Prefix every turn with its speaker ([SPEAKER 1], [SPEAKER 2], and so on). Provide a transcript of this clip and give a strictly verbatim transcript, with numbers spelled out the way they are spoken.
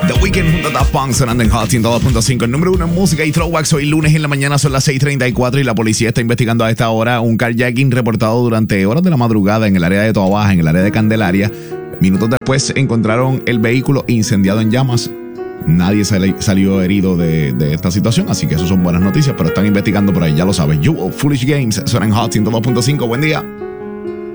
[SPEAKER 1] The Weeknd junto a Daft Punk sonando en Hot ciento dos punto cinco. El número uno en música y throwbacks. Hoy lunes en la mañana son las seis treinta y cuatro y la policía está investigando a esta hora un carjacking reportado durante horas de la madrugada en el área de Toa Baja, en el área de Candelaria. Minutos después encontraron el vehículo incendiado en llamas. Nadie sali- salió herido de, de esta situación, así que eso son buenas noticias, pero están investigando por ahí, ya lo sabes. You Foolish Games suena en Hot ciento dos punto cinco. Buen día.